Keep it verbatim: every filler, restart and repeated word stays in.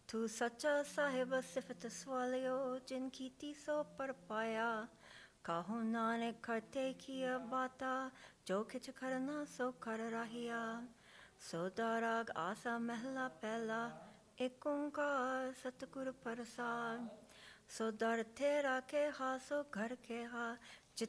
ਤੂੰ ਸੱਚਾ ਸਾਹਿਬ ਸਿਫਤ ਸਵਾਲਿਓ ਜਿਨ ਕੀਤੀ ਸੋ ਪਰ ਪਾਇਆ। ਕਾਹੂ ਨਾਨਕ ਕਰਤੇ ਕੀਆ ਬਾਤਾ ਜੋ ਖਿਚ ਕਰਨਾ ਸੋ ਕਰ ਰਹਿਆ। ਸੋ ਦਾ ਰਾਗ ਆਸਾ ਮਹਿਲਾ ਪਹਿਲਾ ਏਕ ਓਂਕਾਰ ਸਤਿਗੁਰ ਪ੍ਰਸਾਦ। ਸੋ ਦਰ ਤੇਰਾ ਕਿਹਾ ਸੋ ਘਰ ਕਿਹਾ